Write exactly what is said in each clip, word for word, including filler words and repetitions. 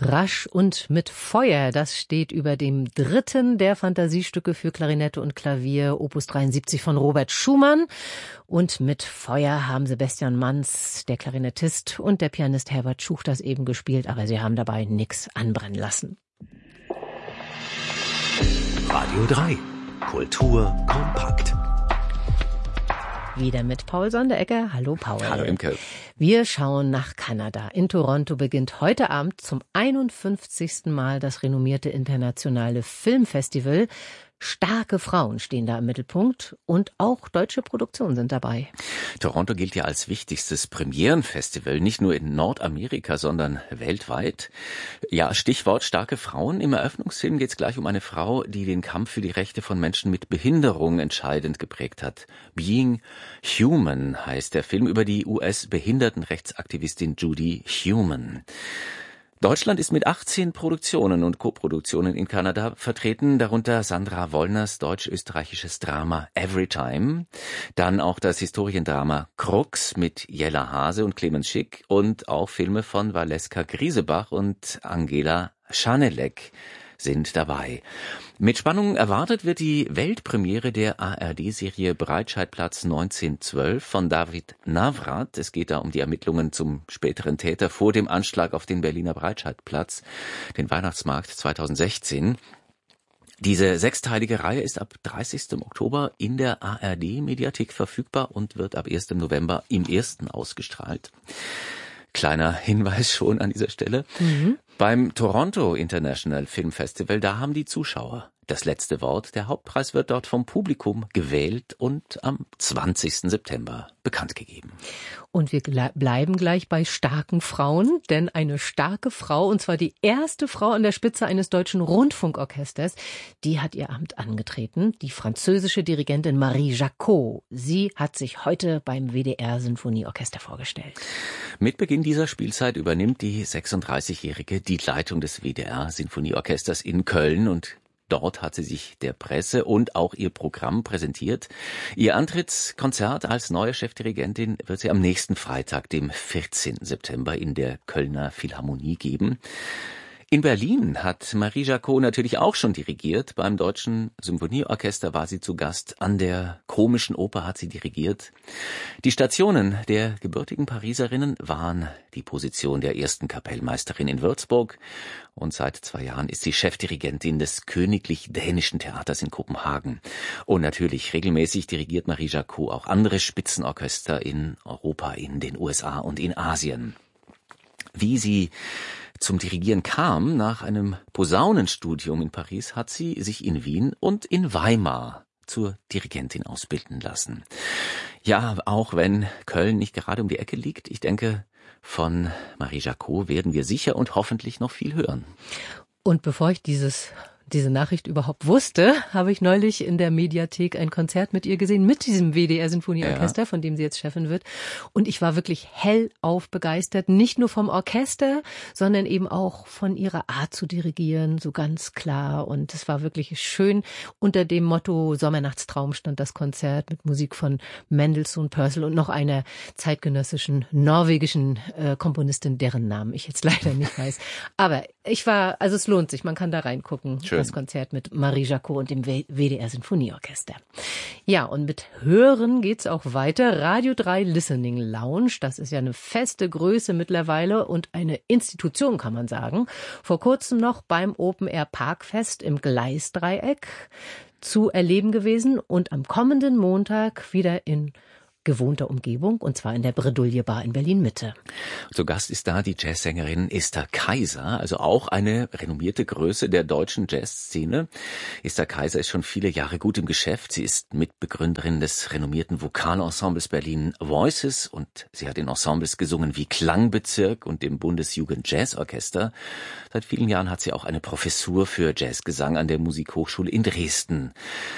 Rasch und mit Feuer, das steht über dem dritten der Fantasiestücke für Klarinette und Klavier, Opus dreiundsiebzig von Robert Schumann. Und mit Feuer haben Sebastian Manz, der Klarinettist, und der Pianist Herbert Schuch das eben gespielt, aber sie haben dabei nichts anbrennen lassen. Radio drei. Kultur kompakt. Wieder mit Paul Sonderegger. Hallo Paul. Hallo Imke. Wir schauen nach Kanada. In Toronto beginnt heute Abend zum einundfünfzigsten Mal das renommierte internationale Filmfestival. Starke Frauen stehen da im Mittelpunkt und auch deutsche Produktionen sind dabei. Toronto gilt ja als wichtigstes Premierenfestival, nicht nur in Nordamerika, sondern weltweit. Ja, Stichwort starke Frauen. Im Eröffnungsfilm geht es gleich um eine Frau, die den Kampf für die Rechte von Menschen mit Behinderung entscheidend geprägt hat. Being Human heißt der Film über die U S-Behindertenrechtsaktivistin Judy Heumann. Deutschland ist mit achtzehn Produktionen und Koproduktionen in Kanada vertreten, darunter Sandra Wollners deutsch-österreichisches Drama Everytime, dann auch das Historiendrama Krux mit Jella Hase und Clemens Schick und auch Filme von Valeska Griesebach und Angela Schanelek sind dabei. Mit Spannung erwartet wird die Weltpremiere der A R D-Serie Breitscheidplatz neunzehnhundertzwölf von David Navrat. Es geht da um die Ermittlungen zum späteren Täter vor dem Anschlag auf den Berliner Breitscheidplatz, den Weihnachtsmarkt zweitausendsechzehn. Diese sechsteilige Reihe ist ab dreißigsten Oktober in der A R D-Mediathek verfügbar und wird ab ersten November im Ersten ausgestrahlt. Kleiner Hinweis schon an dieser Stelle. Mhm. Beim Toronto International Film Festival, da haben die Zuschauer das letzte Wort. Der Hauptpreis wird dort vom Publikum gewählt und am zwanzigsten September bekannt gegeben. Und wir bleiben gleich bei starken Frauen, denn eine starke Frau, und zwar die erste Frau an der Spitze eines deutschen Rundfunkorchesters, die hat ihr Amt angetreten, die französische Dirigentin Marie Jacot. Sie hat sich heute beim W D R-Sinfonieorchester vorgestellt. Mit Beginn dieser Spielzeit übernimmt die sechsunddreißigjährige die Leitung des W D R-Sinfonieorchesters in Köln und dort hat sie sich der Presse und auch ihr Programm präsentiert. Ihr Antrittskonzert als neue Chefdirigentin wird sie am nächsten Freitag, dem vierzehnten September, in der Kölner Philharmonie geben. In Berlin hat Marie Jacot natürlich auch schon dirigiert. Beim Deutschen Symphonieorchester war sie zu Gast. An der Komischen Oper hat sie dirigiert. Die Stationen der gebürtigen Pariserinnen waren die Position der ersten Kapellmeisterin in Würzburg und seit zwei Jahren ist sie Chefdirigentin des Königlich Dänischen Theaters in Kopenhagen. Und natürlich regelmäßig dirigiert Marie Jacot auch andere Spitzenorchester in Europa, in den U S A und in Asien. Wie sie zum Dirigieren kam, nach einem Posaunenstudium in Paris, hat sie sich in Wien und in Weimar zur Dirigentin ausbilden lassen. Ja, auch wenn Köln nicht gerade um die Ecke liegt, ich denke, von Marie Jacot werden wir sicher und hoffentlich noch viel hören. Und bevor ich dieses diese Nachricht überhaupt wusste, habe ich neulich in der Mediathek ein Konzert mit ihr gesehen, mit diesem W D R-Sinfonieorchester, ja, von dem sie jetzt Chefin wird. Und ich war wirklich hellauf begeistert, nicht nur vom Orchester, sondern eben auch von ihrer Art zu dirigieren, so ganz klar. Und es war wirklich schön. Unter dem Motto Sommernachtstraum stand das Konzert mit Musik von Mendelssohn, Purcell und noch einer zeitgenössischen norwegischen äh, Komponistin, deren Namen ich jetzt leider nicht weiß. Aber ich war, also es lohnt sich, man kann da reingucken. Schön. Das Konzert mit Marie Jacot und dem W D R-Sinfonieorchester. Ja, und mit Hören geht's auch weiter. Radio drei Listening Lounge, das ist ja eine feste Größe mittlerweile und eine Institution, kann man sagen. Vor kurzem noch beim Open Air Parkfest im Gleisdreieck zu erleben gewesen und am kommenden Montag wieder in gewohnter Umgebung, und zwar in der Bredouille Bar in Berlin-Mitte. Zu Gast ist da die Jazzsängerin Esther Kaiser, also auch eine renommierte Größe der deutschen Jazzszene. Esther Kaiser ist schon viele Jahre gut im Geschäft. Sie ist Mitbegründerin des renommierten Vokalensembles Berlin Voices und sie hat in Ensembles gesungen wie Klangbezirk und dem Bundesjugend-Jazz-Orchester. Seit vielen Jahren hat sie auch eine Professur für Jazzgesang an der Musikhochschule in Dresden.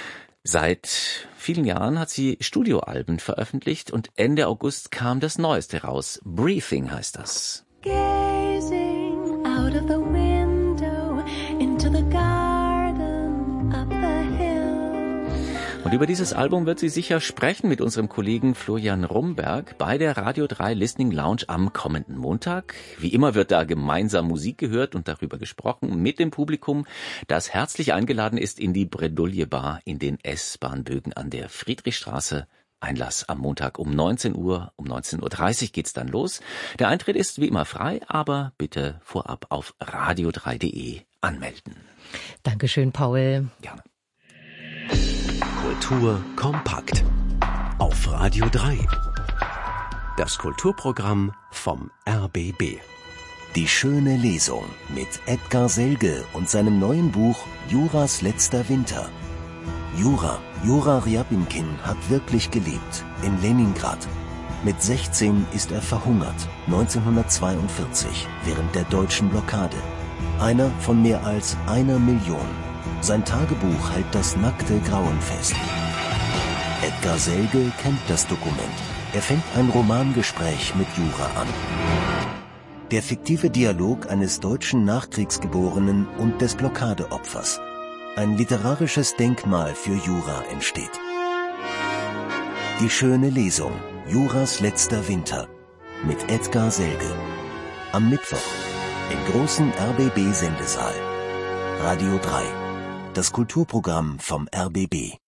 Seit vielen Jahren hat sie Studioalben veröffentlicht und Ende August kam das Neueste raus. Breathing heißt das. Gazing out of the window into the garden up the hill. über dieses Album wird sie sicher sprechen mit unserem Kollegen Florian Rumberg bei der Radio drei Listening Lounge am kommenden Montag. Wie immer wird da gemeinsam Musik gehört und darüber gesprochen mit dem Publikum, das herzlich eingeladen ist in die Bredouille Bar in den S-Bahn-Bögen an der Friedrichstraße. Einlass am Montag um neunzehn Uhr, um neunzehn Uhr dreißig geht's dann los. Der Eintritt ist wie immer frei, aber bitte vorab auf radio drei punkt de anmelden. Dankeschön, Paul. Gerne. Kultur kompakt auf Radio drei. Das Kulturprogramm vom R B B. Die schöne Lesung mit Edgar Selge und seinem neuen Buch Juras letzter Winter. Jura, Jura Ryabinkin hat wirklich gelebt, in Leningrad. Mit sechzehn ist er verhungert, neunzehnhundertzweiundvierzig, während der deutschen Blockade. Einer von mehr als einer Million. Sein Tagebuch hält das nackte Grauen fest. Edgar Selge kennt das Dokument. Er fängt ein Romangespräch mit Jura an. Der fiktive Dialog eines deutschen Nachkriegsgeborenen und des Blockadeopfers. Ein literarisches Denkmal für Jura entsteht. Die schöne Lesung, Juras letzter Winter, mit Edgar Selge. Am Mittwoch im großen R B B-Sendesaal. Radio drei, das Kulturprogramm vom R B B.